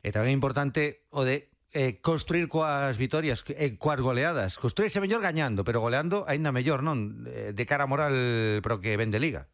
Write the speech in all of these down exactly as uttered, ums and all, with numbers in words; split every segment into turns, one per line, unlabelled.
E tamén é importante o de eh, construir coas vitorias, eh, coas goleadas. Construirse mellor gañando, pero goleando aínda mellor, non? Eh, de cara a moral pro que ven de Liga.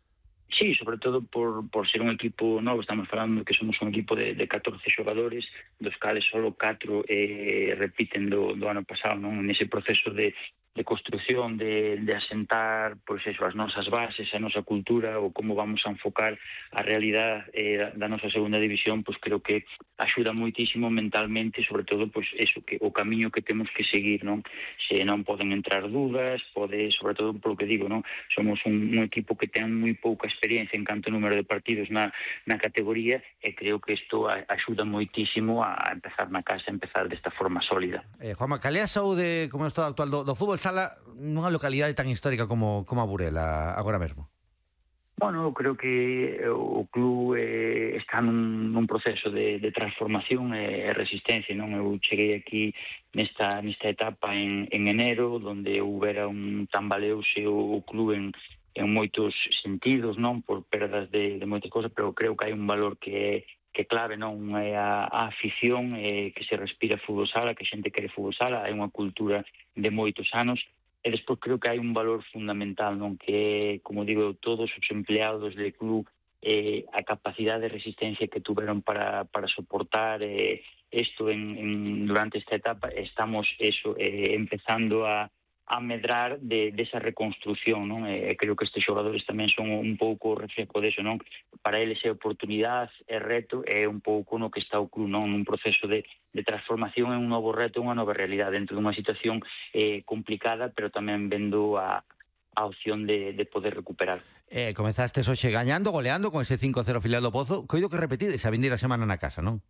Sí, sobre todo por, por ser un equipo novo. Estamos falando que somos un equipo de, de catorce xogadores, dos cales solo catro eh, repiten do, do ano pasado, non? Nese proceso de, de construción, de, de asentar pois eso, as nosas bases, a nosa cultura, ou como vamos a enfocar a realidade eh, da nosa segunda división, pois creo que axuda moitísimo mentalmente, sobre todo pois eso, que o camiño que temos que seguir, non? Se non poden entrar dudas, pode, sobre todo polo que digo, non? Somos un, un equipo que ten moi pouca experiencia en canto número de partidos na, na categoría, e creo que isto axuda moitísimo a empezar na casa, a empezar desta forma sólida.
Eh, Juanma, cal é a saúde como é o estado actual do, do fútbol sala nunha localidade tan histórica como, como a Burela agora mesmo?
Bueno, creo que o club eh, está nun, nun proceso de, de transformación e eh, resistencia, non? Eu cheguei aquí nesta, nesta etapa en, en enero, onde houbera un tambaleuse o, o club en, en moitos sentidos, non? Por perdas de, de moitas cousas, pero creo que hai un valor que é que clave, non? É a, a afición, eh, que se respira fútbol sala, que a xente quere fútbol sala, hai unha cultura de moitos anos, e despois creo que hai un valor fundamental, non? Que é, como digo, todos os empleados do club, eh, a capacidade de resistencia que tuveron para, para soportar eh, isto en, en, durante esta etapa. Estamos eso, eh, empezando a a medrar de, desa reconstrucción, non? E creo que estes xogadores tamén son un pouco reflejo deso, non? Para eles é oportunidade, é reto, é un pouco no que está o club, non? Un proceso de, de transformación, é un novo reto, unha nova realidade dentro dunha situación eh, complicada, pero tamén vendo a, a opción de, de poder recuperar.
Eh, comezastes hoxe gañando, goleando con ese cinco cero filial do Pozo, coido que repetides a vindeira semana na casa, non?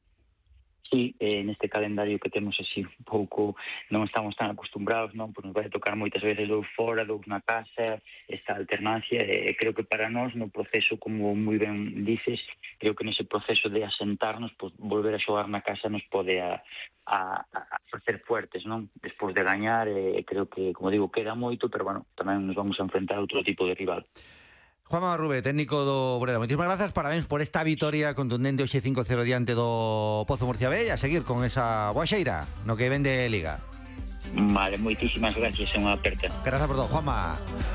Sí, eh, neste calendario que temos así un pouco, non estamos tan acostumbrados, non? Pois nos vai tocar moitas veces dous fora, dous na casa, esta alternancia, e eh, creo que para nós no proceso, como moi ben dices, creo que nese proceso de asentarnos, pois volver a xogar na casa nos pode a, a, a facer fuertes, non? Despois de gañar, eh, creo que, como digo, queda moito, pero bueno, tamén nos vamos a enfrentar a outro tipo de rival.
Juanma Rube, técnico do Burela, moitísimas grazas, parabéns por esta vitoria contundente hoxe cinco cero diante do Pozo Murcia B, e a seguir con esa boa xeira no que ven de Liga.
Vale, moitísimas gracias, é unha aperta.
Grazas por todo, Juanma.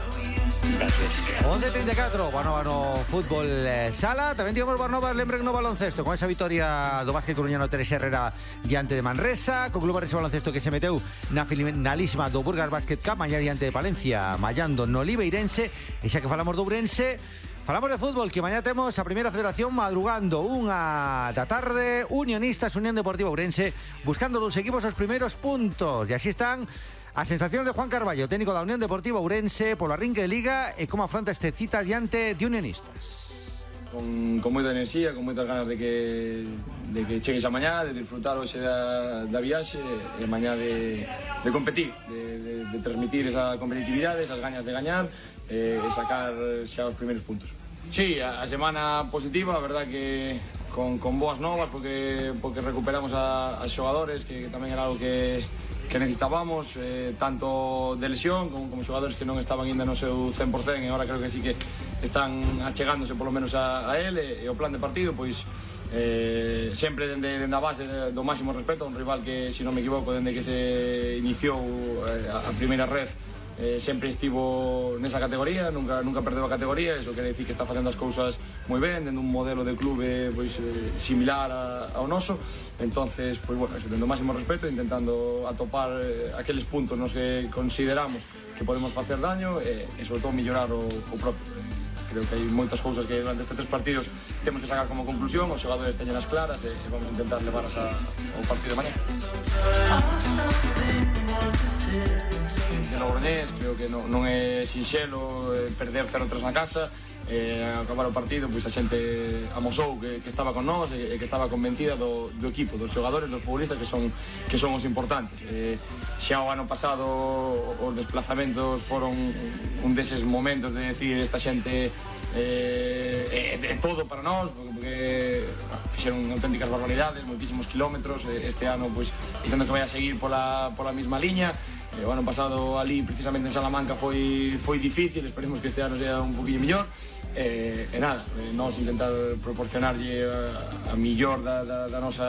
Gracias.
once treinta e catro, Barnova no fútbol eh, sala. Tamén tivemos Barnova Lembrec no baloncesto, con esa vitoria do básquet coruñano Teresa Herrera diante de Manresa, co Club Barresa Baloncesto que se meteu na finalísima do Burgas Basket Cup, mañá diante de Palencia, mallando no Libeirense. E xa que falamos do Ourense, falamos de fútbol, que mañá temos a Primeira Federación madrugando unha da tarde, Unionistas Unión Deportiva Ourense, buscando dos equipos os primeiros puntos. E así están as sensacións de Juan Carballo, técnico da Unión Deportiva Ourense, polo arrinque de Liga, e como afronta este cita diante de Unionistas.
Con, con moita enerxía, con moitas ganas de que, de que chegues a mañá, de disfrutar hoxe da, da viaxe, e mañá de, de competir, de, de, de transmitir esa competitividade, esas gañas de gañar, e, e sacar xa os primeiros puntos. Sí, a, a semana positiva, a verdad que con, con boas novas, porque, porque recuperamos a, a xogadores, que, que tamén era algo que que necesitábamos, eh, tanto de lesión como, como xogadores que non estaban ainda no seu cen por cen, e agora creo que sí que están achegándose polo menos a, a él, e, e o plan de partido, pois eh, sempre dende, dende a base do máximo respeto, un rival que, se non me equivoco, dende que se iniciou eh, a, a primeira red, Eh, sempre estivo nesa categoría, nunca, nunca perdeu a categoría. Eso quere dicir que está facendo as cousas moi ben, dentro un modelo de clube pois, eh, similar a, ao noso. Entonces, pois, bueno, eso, dentro o máximo respeto, intentando atopar eh, aqueles puntos nos que consideramos que podemos facer daño, e, e sobre todo mellorar o, o propio. Creo que hai moitas cousas que durante estes tres partidos temos que sacar como conclusión, os xogadores teñen as claras, e, e vamos a intentar levarlas ao partido de mañá. De Logroñés, creo que non, non é sinxelo eh, perder cero tres na casa, e eh, acabar o partido, pois a xente amosou que, que estaba con nós, e, e que estaba convencida do, do equipo, dos xogadores, dos futbolistas, que son, que son os importantes. Eh, xa o ano pasado os desplazamentos foron un deses momentos de decir esta xente eh, é, é todo para nós, porque, porque fixeron auténticas barbaridades, moitísimos kilómetros. Este ano, pois, intento que vai a seguir pola, pola mesma liña. O ano pasado ali, precisamente en Salamanca, foi, foi difícil, esperemos que este ano sea un poquinho mellor. E, e nada, nós intentar proporcionarlle a, a millor da, da, da nosa